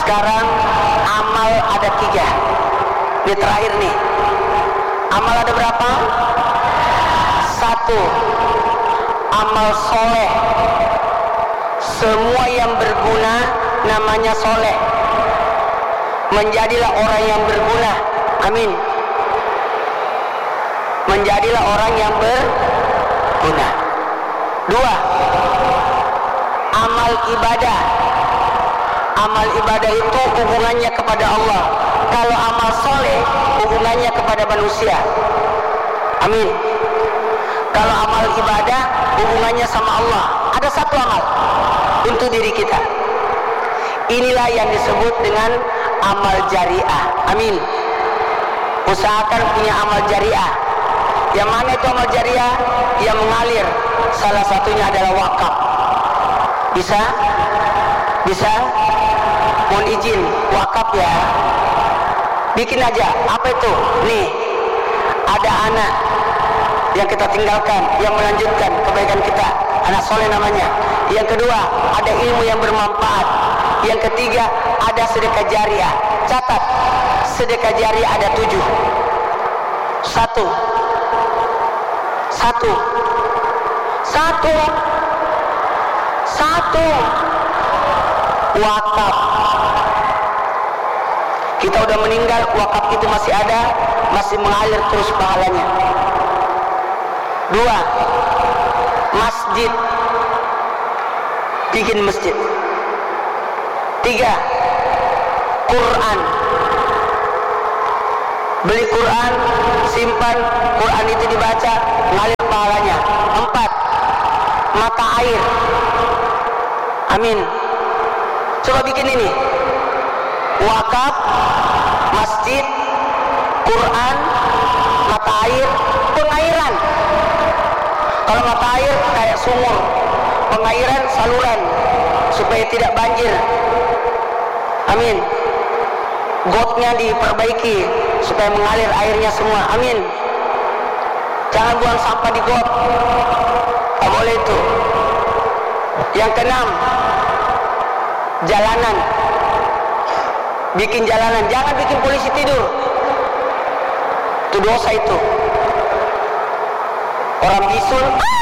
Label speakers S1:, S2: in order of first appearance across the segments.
S1: Sekarang amal ada 3. Ini terakhir nih. Amal ada berapa? 1. Amal soleh. Semua yang berguna namanya soleh. Menjadilah orang yang berguna. Amin. Menjadilah orang yang berguna. 2. Amal ibadah. Amal ibadah itu hubungannya kepada Allah. Kalau amal soleh hubungannya kepada manusia. Amin. Kalau amal ibadah hubungannya sama Allah. Ada 1 amal untuk diri kita. Inilah yang disebut dengan amal jariah. Amin. Usahakan punya amal jariah. Yang mana itu amal jariah? Yang mengalir. Salah satunya adalah wakaf. Bisa? Bisa? Mohon izin, wakaf ya. Bikin aja. Apa itu? Nih, ada anak yang kita tinggalkan, yang melanjutkan kebaikan kita. Anak soleh namanya. Yang kedua, ada ilmu yang bermanfaat. Yang ketiga, ada sedekah jariah. Catat, sedekah jariah ada 7. 1. Wakaf. Kita udah meninggal, wakaf itu masih ada, masih mengalir terus pahalanya. 2. Masjid. Bikin masjid. 3. Quran. Beli Quran, simpan, Quran itu dibaca, mengalir pahalanya. 4. Mata air. Amin. Coba bikin ini. Wakaf, masjid, Quran, mata air, pengairan. Kalau mata air kayak sumur, pengairan saluran supaya tidak banjir. Amin. Gotnya diperbaiki supaya mengalir airnya semua. Amin. Jangan buang sampah di got. Tak boleh itu. Yang keenam, jalanan. Bikin jalanan. Jangan bikin polisi tidur. Itu dosa itu. Orang bisul,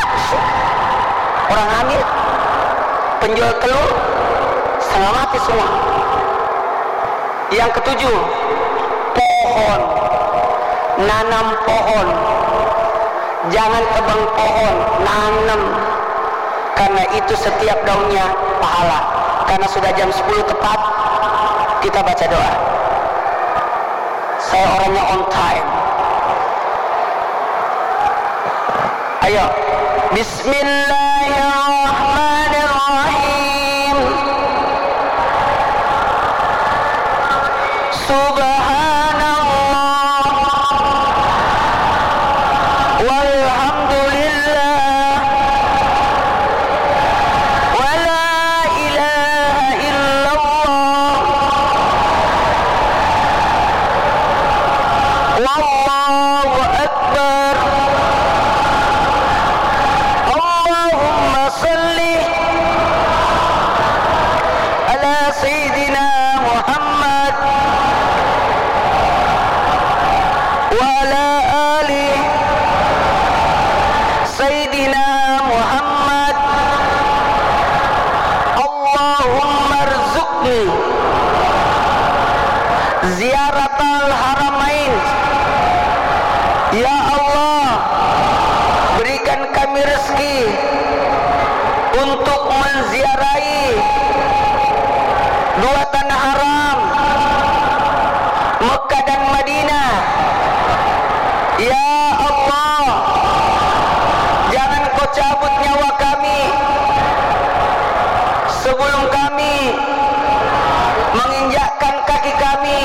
S1: orang hamil, penjual telur, setengah mati semua. Yang ketujuh, pohon. Nanam pohon. Jangan tebang pohon, nanam. Karena itu setiap daunnya pahala. Karena sudah jam 10 tepat, kita baca doa. Saya orangnya on time. Ayo. Bismillahirrahmanirrahim. Subhanallah walhamdulillah wa la ilaha illallah wallahu akbar. Allahumma salli ala sayyidina Muhammad wa ala ali sayyidina Muhammad. Allahumma rzuqni ziaratal haramain. Ya Allah, berikan kami rezeki untuk menziarahi 2 tanah haram, Mekah dan Madinah. Ya Allah, jangan kau cabut nyawa kami sebelum kami menginjakkan kaki kami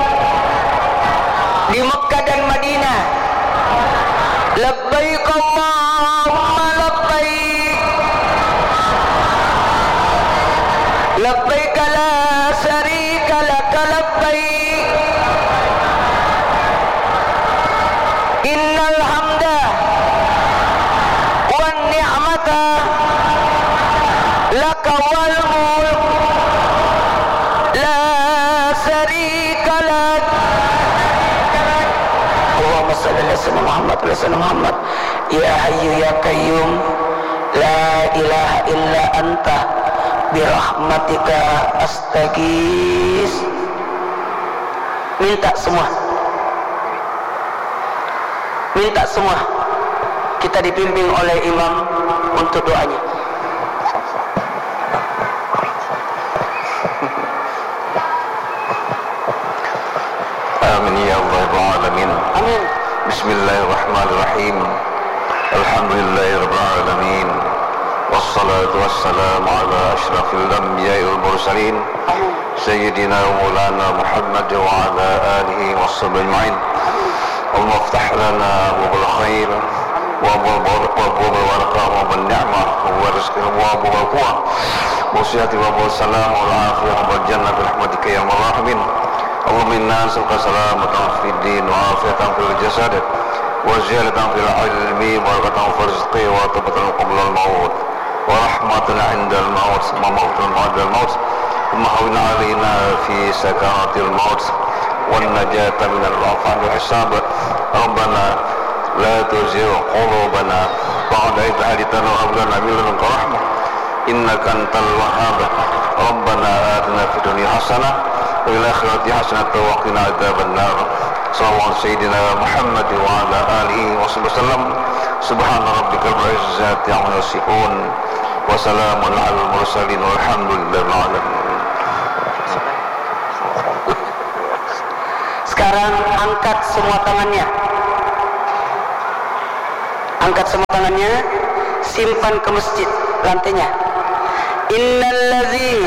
S1: di Mekah dan Madinah. Labbaik Allahumma labbaik, labbaik la syarika laka labbaik, innal hamda wan ni'mata laka wal mulk la Muhammad. Ya Hayyu ya Qayyum, la ilaha illa anta, birahmatika astaghis. Minta semua. Kita dibimbing oleh imam untuk doanya.
S2: Amin ya Rabbal alamin.
S1: Amin.
S2: Bismillahirrahmanirrahim. Alhamdulillahirabbil alamin. Wassalatu wassalamu ala asyrafil anbiya'i wal mursalin. Sayyidina wa maulana Muhammad wa ala alihi washabbihi ajma'in. Allahumma iftah lana abwaabal khair wa abwaabal barakah wa abwaabal ni'mah wa rizqi wa abwaabal quwwah wa sihhati wa abwaabal salam wal afiyah wal jannah bi rahmatika ya arhamar rahimin. Allahumma inna nas'aluka salamatan fid din wa afiyatan fil jasad wa ziyadatan fil ilmi wa barakatan fil rizqi wa tawbatan qabla al maut wa rahmatan 'inda al maut wa maghfiratan ba'da al maut wa hawwin 'alaina fi sakaratil maut wan najata min al afan wal hisab. Rabbana la tuzigh qulubana ba'da idh hadaytana wa hab lana min ladunka rahmah innaka antal wahhab. Rabbana atina fid dunya hasanah wa fil akhirati hasanah wa qina adzabannar. Sallallahu alaihi sayyidina Muhammad wa ala alihi wasallam. Subhana rabbikal izzati amma yasifun wa salamun alal mursalin walhamdulillahi alamin.
S1: Sekarang angkat semua tangannya. Simpan ke masjid lantainya. Innallazi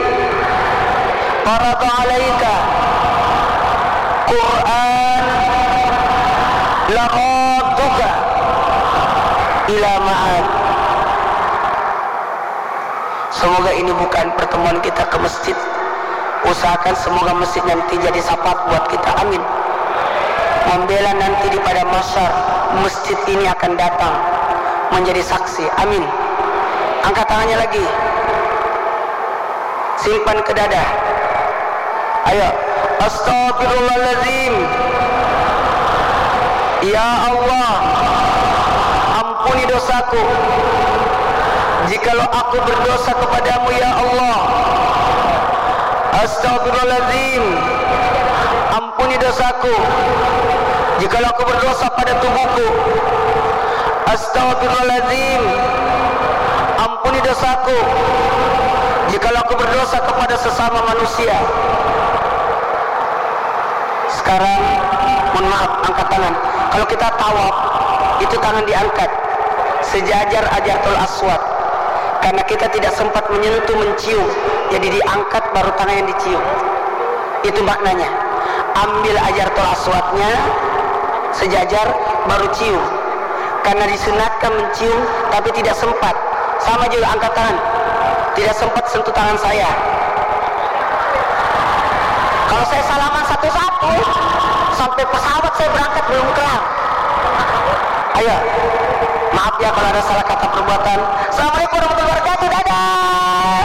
S1: farada 'alaika Qur'an laradduka ila ma'ad. Semoga ini bukan pertemuan kita ke masjid. Usahakan semoga masjid nanti jadi syafaat buat kita. Amin. Membela nanti di pada masyar masjid ini akan datang menjadi saksi. Amin. Angkat tangannya lagi. Simpan ke dada. Ayo. Astaghfirullahaladzim. Ya Allah, ampuni dosaku. Jikalau aku berdosa kepadamu ya Allah. Astaghfirullahaladzim. Ampuni dosaku. Jikalau aku berdosa pada tubuhku. Astaghfirullahaladzim. Ampuni dosaku. Jikalau aku berdosa kepada sesama manusia. Sekarang mohon maaf, angkat tangan. Kalau kita tawaf, itu tangan diangkat sejajar Hajarul Aswad. Karena kita tidak sempat menyentuh, mencium, jadi diangkat baru tangan yang dicium. Itu maknanya. Ambil Hajarul Aswadnya sejajar baru cium. Karena disunatkan mencium tapi tidak sempat. Sama juga angkat tangan. Tidak sempat sentuh tangan saya. Kalau saya salaman satu-satu sampai pesawat saya berangkat belum kelar. Ayo. Maaf ya kalau ada salah kata perbuatan. Assalamualaikum warahmatullahi wabarakatuh. Dadah.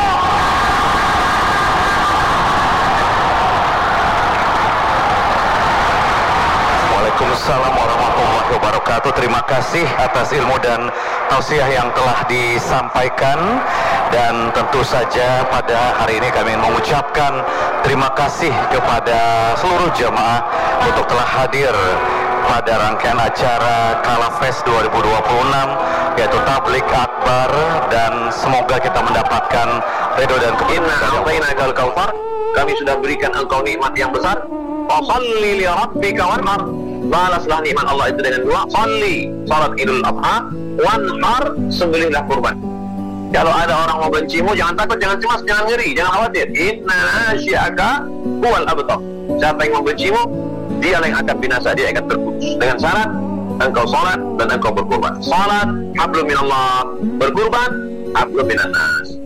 S2: Waalaikumsalam warahmatullahi wabarakatuh. Terima kasih atas ilmu dan tausiah yang telah disampaikan. Dan tentu saja pada hari ini kami mengucapkan terima kasih kepada seluruh jamaah untuk telah hadir pada rangkaian acara Kalafest 2026, yaitu Tablik Akbar, dan semoga kita mendapatkan ridho dan keberkahan. Kami sudah berikan engkau nikmat yang besar. Fasholli li rabbika wanhar. Balaslah nikmat Allah itu dengan dua. Sholli, salat Idul Adha. Wanhar, sembelihlah kurban. Kalau ada orang mau bencimu, jangan takut, jangan cemas, jangan ngeri, jangan khawatir. Inna nasyi'aka huwal abtar. Siapa yang membencimu, dia yang akan binasa, dia akan terputus. Dengan syarat engkau salat dan engkau berkurban. Salat hablum minallah, berkurban hablum minannas.